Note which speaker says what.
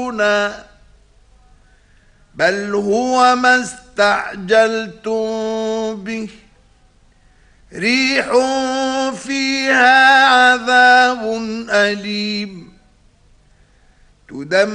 Speaker 1: بل هو ما استعجلتم به ريح فيها عذاب أليم